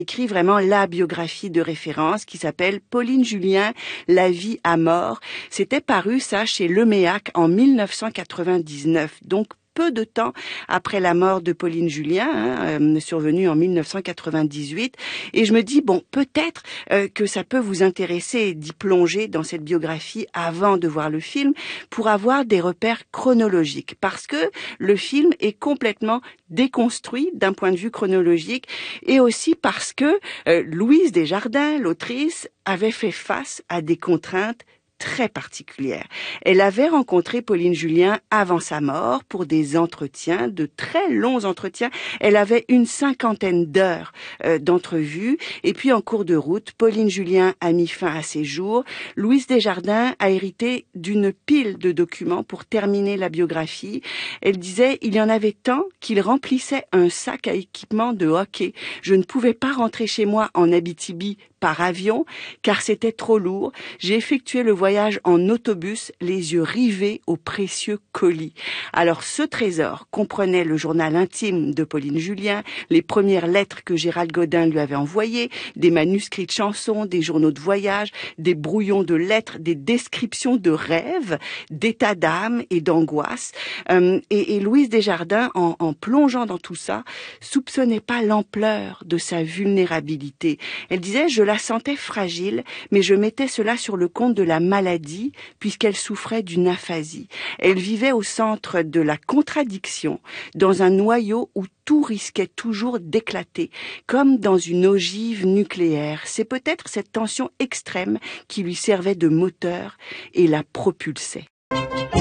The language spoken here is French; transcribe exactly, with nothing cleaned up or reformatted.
écrit vraiment la biographie de référence qui s'appelle Pauline Julien, La vie à mort. C'était paru ça chez Leméac en mille neuf cent quatre-vingt-dix-neuf, donc peu de temps après la mort de Pauline Julien, hein, euh, survenue en mille neuf cent quatre-vingt-dix-huit. Et je me dis, bon, peut-être euh, que ça peut vous intéresser d'y plonger dans cette biographie avant de voir le film pour avoir des repères chronologiques. Parce que le film est complètement déconstruit d'un point de vue chronologique et aussi parce que euh, Louise Desjardins, l'autrice, avait fait face à des contraintes très particulière. Elle avait rencontré Pauline Julien avant sa mort pour des entretiens, de très longs entretiens. Elle avait une cinquantaine d'heures euh, d'entrevues. Et puis, en cours de route, Pauline Julien a mis fin à ses jours. Louise Desjardins a hérité d'une pile de documents pour terminer la biographie. Elle disait, il y en avait tant qu'il remplissait un sac à équipement de hockey. Je ne pouvais pas rentrer chez moi en Abitibi par avion, car c'était trop lourd. J'ai effectué le voyage en autobus, les yeux rivés aux précieux colis. Alors, ce trésor comprenait le journal intime de Pauline Julien, les premières lettres que Gérald Godin lui avait envoyées, des manuscrits de chansons, des journaux de voyage, des brouillons de lettres, des descriptions de rêves, d'états d'âme et d'angoisse. Euh, et, et Louise Desjardins, en, en plongeant dans tout ça, soupçonnait pas l'ampleur de sa vulnérabilité. Elle disait, je la sentais fragile, mais je mettais cela sur le compte de la maladie, puisqu'elle souffrait d'une aphasie. Elle vivait au centre de la contradiction, dans un noyau où tout risquait toujours d'éclater, comme dans une ogive nucléaire. C'est peut-être cette tension extrême qui lui servait de moteur et la propulsait.